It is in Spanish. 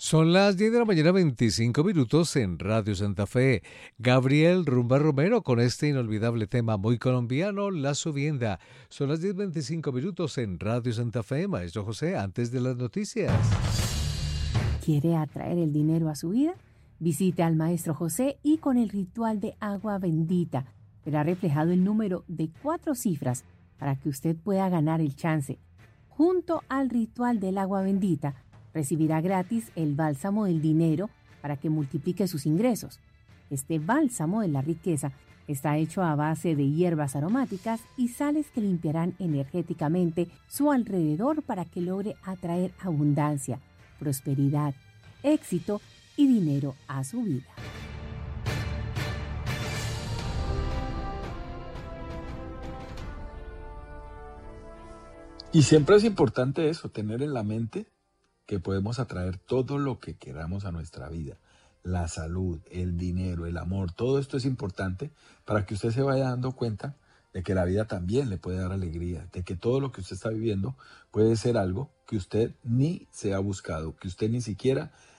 Son las 10 de la mañana, 25 minutos en Radio Santa Fe. Gabriel Rumba Romero con este inolvidable tema muy colombiano, La Subienda. Son las 10:25 minutos en Radio Santa Fe. Maestro José, antes de las noticias. ¿Quiere atraer el dinero a su vida? Visite al Maestro José y con el ritual de agua bendita verá reflejado el número de 4 cifras para que usted pueda ganar el chance. Junto al ritual del agua bendita, recibirá gratis el bálsamo del dinero para que multiplique sus ingresos. Este bálsamo de la riqueza está hecho a base de hierbas aromáticas y sales que limpiarán energéticamente su alrededor para que logre atraer abundancia, prosperidad, éxito y dinero a su vida. Y siempre es importante eso, tener en la mente que podemos atraer todo lo que queramos a nuestra vida. La salud, el dinero, el amor, todo esto es importante para que usted se vaya dando cuenta de que la vida también le puede dar alegría, de que todo lo que usted está viviendo puede ser algo que usted ni se ha buscado, que usted ni siquiera